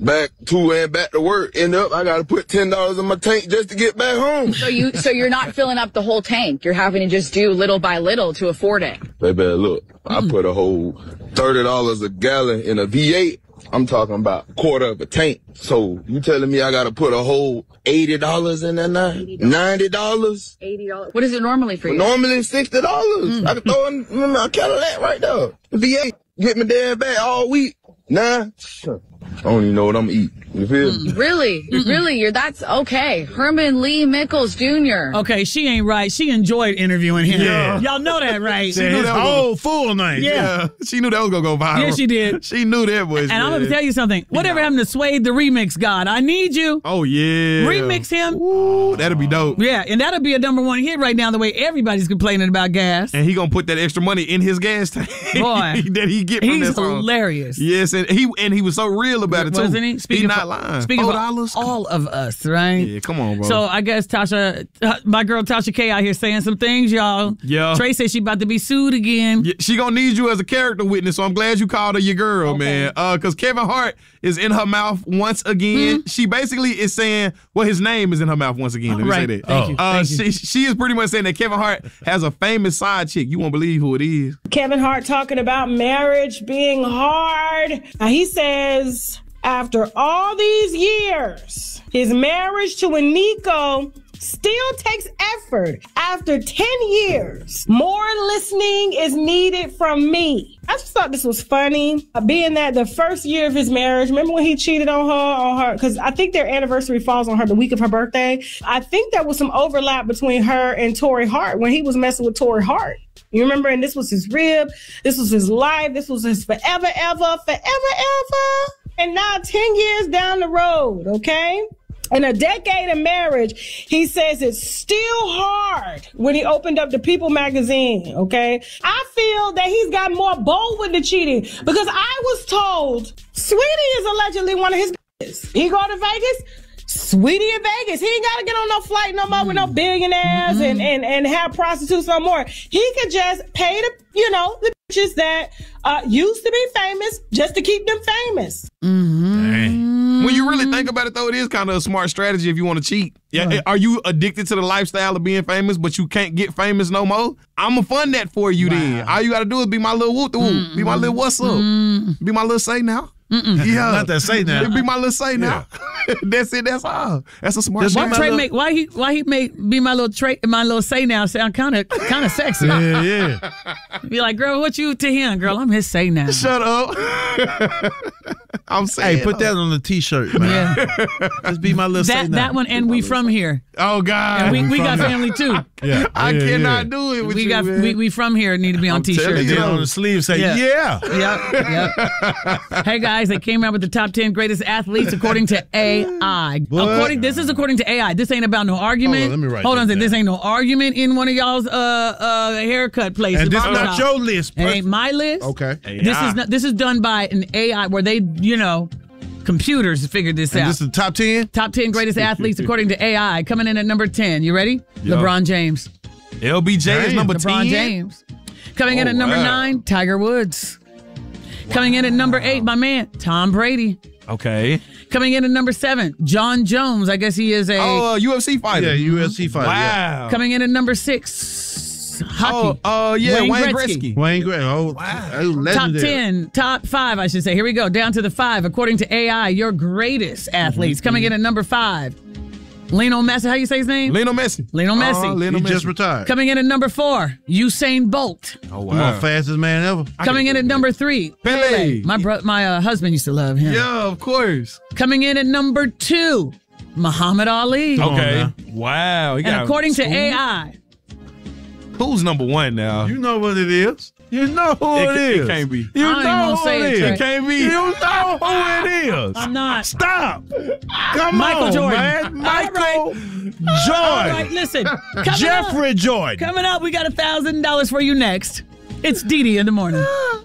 back to and back to work. End up, I got to put $10 in my tank just to get back home. So you're not filling up the whole tank. You're having to just do little by little to afford it. Baby, look, I put a whole $30 a gallon in a V8. I'm talking about a quarter of a tank. So you telling me I got to put a whole $80 in there now? $90? $80. What is it normally for you? Normally $60. I can throw in a Cadillac right there. V8, get me there and back all week. Nah, I don't even know what I'm eating. You feel me? Really? Really? That's okay. Herman Lee Mickles Jr. Okay, she ain't right. She enjoyed interviewing him. Yeah. Y'all know that, right? She knew that whole full name. Yeah. She knew that was going to go viral. Yeah, she did. She knew that was. And I'm going to tell you something. Whatever happened to Suede the Remix God? I Need You. Oh, yeah. Remix him. Ooh, that'll be dope. Yeah, and that'll be a #1 hit right now, the way everybody's complaining about gas. And he going to put that extra money in his gas tank. Boy. that he get from He's that song. hilarious. Yes, and he was so real about it, too. Wasn't he? He's not lying. Speaking of $4? all of us, right? Yeah, come on, bro. So I guess my girl Tasha K out here saying some things, y'all. Yeah. Trey says she about to be sued again. Yeah, she gonna need you as a character witness, so I'm glad you called her your girl, man. Because Kevin Hart is in her mouth once again. She basically is saying, well, his name is in her mouth once again. Let me say that. Thank you. Thank you. She is pretty much saying that Kevin Hart has a famous side chick. You won't believe who it is. Kevin Hart talking about marriage being hard. Now, he says after all these years, his marriage to Eniko still takes effort. After 10 years, more listening is needed from me. I just thought this was funny, being that the first year of his marriage, remember when he cheated on her, because I think their anniversary falls on her the week of her birthday. I think there was some overlap between her and Torrey Hart when he was messing with Torrey Hart. You remember? And this was his rib, this was his life, this was his forever, ever. And now 10 years down the road, okay? In a decade of marriage, he says it's still hard when he opened up the People magazine, okay? I feel that he's got more bold with the cheating because I was told Sweetie is allegedly one of his bitches. He go to Vegas, Sweetie in Vegas. He ain't got to get on no flight no more with no billionaires and have prostitutes no more. He could just pay the bitches that used to be famous just to keep them famous. When you really think about it, though, it is kind of a smart strategy if you want to cheat. Yeah, right. Are you addicted to the lifestyle of being famous, but you can't get famous no more? I'm going to fund that for you then. All you got to do is be my little whoop-the-whoop. Be my little what's up. Be my little say now. Yeah. Not that say now. Be my little say now. That's it. That's all. That's a smart strategy. Why he make be my little say now sound kind of sexy? Yeah. Be like, girl, what you to him, girl? I'm his say now. Shut up. I'm saying. Hey, put that on the T-shirt, man. Yeah. Just be my little say now. That one, and we from here. Oh God, and we got family too. Yeah, I cannot do it with you, man. We from here need to be on T-shirts. Get on the sleeve, say yeah. Yep. Hey guys, they came out with the top 10 greatest athletes according to AI. This is according to AI. This ain't about no argument. Let me write Hold on, this ain't no argument in one of y'all's haircut places. And this is not your list. It ain't my list. Okay. This is done by an AI where they, computers figured this out. This is the top 10? Top 10 greatest athletes according to AI. Coming in at number 10. You ready? Yep. LeBron James. LBJ is number 10. LeBron James. Coming in at number 9, Tiger Woods. Coming in at number 8, my man, Tom Brady. Okay. Coming in at number 7, John Jones. I guess he is a UFC fighter. Yeah, UFC fighter. Wow. Yeah. Coming in at number 6, hockey. Wayne Gretzky. Wayne Gretzky. Oh, wow. Top 10, top 5, I should say. Here we go. Down to the 5. According to AI, your greatest athletes. Coming in at number 5. Lionel Messi. How you say his name? Lionel Messi. He just retired. Coming in at number 4, Usain Bolt. Oh, wow. Come on, fastest man ever. Coming in at number 3, Pele. My husband used to love him. Yeah, of course. Coming in at number 2, Muhammad Ali. Okay. Wow. And according to AI, who's number 1 now? You know what it is. You know who it is. It can't be. You I don't know even who say it it, is. It can't be. You know who it is. I'm not. Stop. Come Michael on, Jordan. man. Michael Jordan. All right, listen. Jeffrey Jordan. Coming up, we got $1,000 for you next. It's Dee Dee in the morning.